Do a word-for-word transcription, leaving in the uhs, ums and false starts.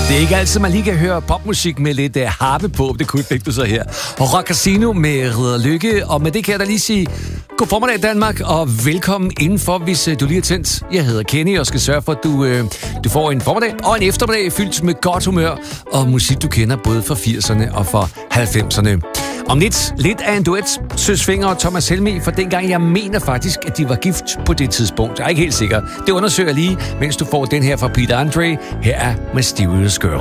Det er ikke altid, man lige kan høre popmusik med lidt uh, harpe på. Det kunne fik du så her. Og Rock Casino med Ridder Lykke. Og med det kan jeg da lige sige, god formiddag Danmark, og velkommen indenfor, hvis uh, du lige er tændt. Jeg hedder Kenny, og skal sørge for, at du, uh, du får en formiddag og en eftermiddag fyldt med godt humør og musik, du kender både fra firserne og fra halvfemserne. Om lidt, lidt af en duet, Søs Fenger og Thomas Helmig, for dengang jeg mener faktisk, at de var gift på det tidspunkt. Jeg er ikke helt sikker. Det undersøger jeg lige, mens du får den her fra Peter Andre. Her er Mysterious Girl.